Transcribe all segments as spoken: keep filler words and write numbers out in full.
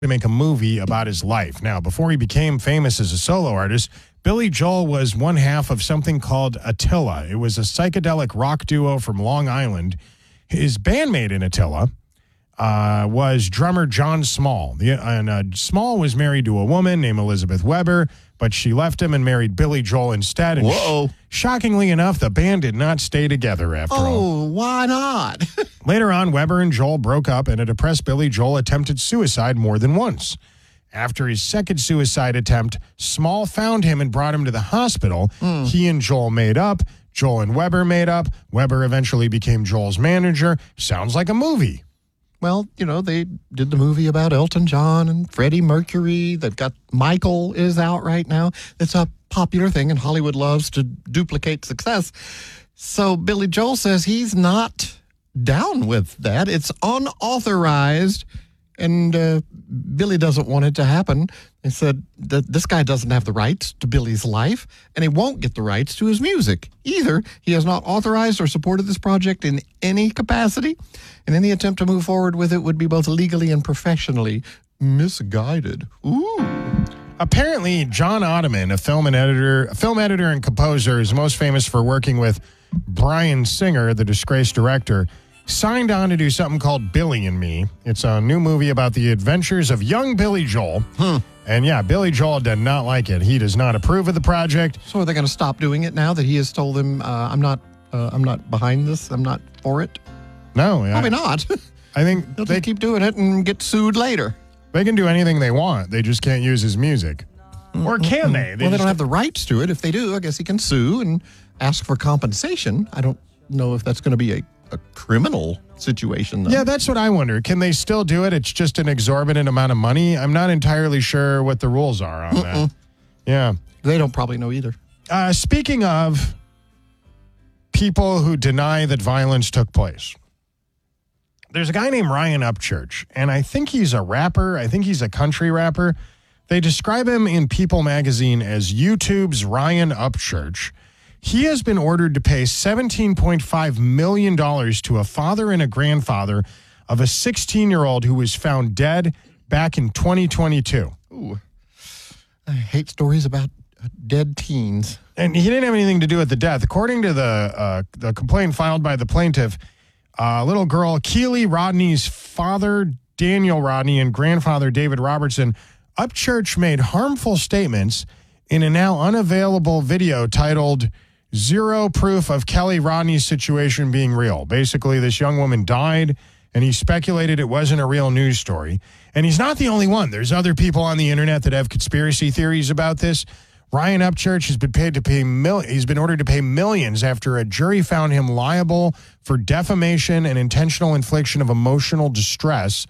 to make a movie about his life. Now, before he became famous as a solo artist, Billy Joel was one half of something called Attila. It was a psychedelic rock duo from Long Island. His bandmate in Attila uh, was drummer John Small. The, and uh, Small was married to a woman named Elizabeth Weber, but she left him and married Billy Joel instead. And Whoa. Sh- shockingly enough, the band did not stay together after oh, all. Oh, why not? Later on, Weber and Joel broke up, and a depressed Billy Joel attempted suicide more than once. After his second suicide attempt, Small found him and brought him to the hospital. Mm. He and Joel made up. Joel and Weber made up. Weber eventually became Joel's manager. Sounds like a movie. Well, you know, they did the movie about Elton John and Freddie Mercury. They've got Michael is out right now. It's a popular thing, and Hollywood loves to duplicate success. So Billy Joel says he's not down with that. It's unauthorized, and uh, Billy doesn't want it to happen. They said that this guy doesn't have the rights to Billy's life, and he won't get the rights to his music either. He has not authorized or supported this project in any capacity, and any attempt to move forward with it would be both legally and professionally misguided. Ooh. Apparently, John Ottoman, a film and editor, a film editor and composer, is most famous for working with Bryan Singer, the disgraced director, signed on to do something called Billy and Me. It's a new movie about the adventures of young Billy Joel. Hmm. And yeah, Billy Joel did not like it. He does not approve of the project. So are they going to stop doing it now that he has told them, uh, I'm not uh, I'm not behind this, I'm not for it? No. Probably I, not. I think They'll they just keep doing it and get sued later. They can do anything they want. They just can't use his music. Mm-hmm. Or can they? they well, they don't have the rights to it. If they do, I guess he can sue and ask for compensation. I don't know if that's going to be a a criminal situation, though. Yeah, that's what I wonder. Can they still do it? It's just an exorbitant amount of money. I'm not entirely sure what the rules are on Mm-mm. that. Yeah. They don't probably know either. Uh, speaking of people who deny that violence took place, there's a guy named Ryan Upchurch, and I think he's a rapper. I think he's a country rapper. They describe him in People magazine as YouTube's Ryan Upchurch. He has been ordered to pay seventeen point five million dollars to a father and a grandfather of a sixteen-year-old who was found dead back in twenty twenty-two. Ooh. I hate stories about dead teens. And he didn't have anything to do with the death. According to the uh, the complaint filed by the plaintiff, uh, little girl Keely Rodney's father, Daniel Rodney, and grandfather, David Robertson, Upchurch made harmful statements in a now unavailable video titled Zero Proof of Kelly Rodney's Situation Being Real. Basically, this young woman died, and he speculated it wasn't a real news story. And he's not the only one. There's other people on the internet that have conspiracy theories about this. Ryan Upchurch has been paid to pay mil- he's been ordered to pay millions after a jury found him liable for defamation and intentional infliction of emotional distress.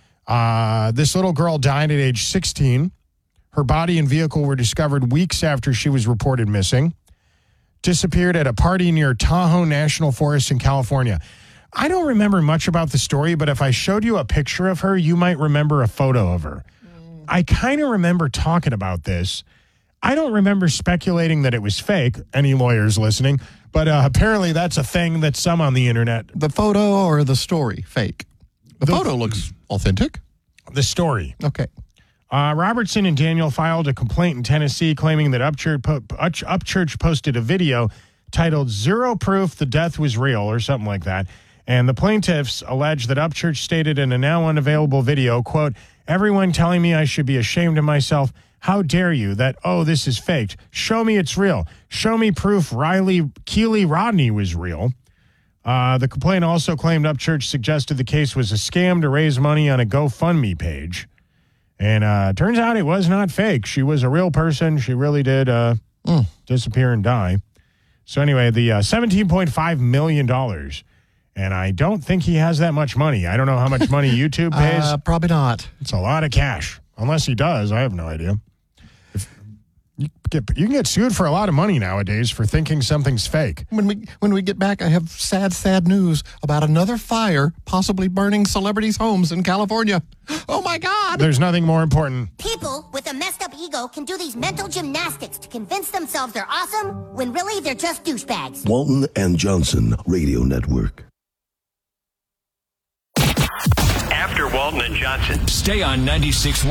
Uh, this little girl died at age sixteen. Her body and vehicle were discovered weeks after she was reported missing. Disappeared at a party near Tahoe National Forest in California. I don't remember much about the story, but if I showed you a picture of her, you might remember a photo of her. Mm. I kind of remember talking about this. I don't remember speculating that it was fake, any lawyers listening, but uh, apparently that's a thing that some on the internet... The photo or the story, fake? The, the photo looks authentic. The story. Okay. Uh, Robertson and Daniel filed a complaint in Tennessee claiming that Upchurch, po- Upchurch posted a video titled Zero Proof the Death Was Real or something like that. And the plaintiffs allege that Upchurch stated in a now unavailable video, quote, everyone telling me I should be ashamed of myself. How dare you that, oh, this is faked. Show me it's real. Show me proof Riley Keely Rodney was real. Uh, the complaint also claimed Upchurch suggested the case was a scam to raise money on a GoFundMe page. And uh turns out it was not fake. She was a real person. She really did uh, mm. disappear and die. So anyway, the uh, seventeen point five million dollars. And I don't think he has that much money. I don't know how much money YouTube pays. Uh, probably not. It's a lot of cash. Unless he does. I have no idea. If you, get, you can get sued for a lot of money nowadays for thinking something's fake. When we when we get back, I have sad, sad news about another fire possibly burning celebrities' homes in California. Oh, my God. There's nothing more important. People with a messed up ego can do these mental gymnastics to convince themselves they're awesome when really they're just douchebags. Walton and Johnson Radio Network. After Walton and Johnson. Stay on ninety-six point one.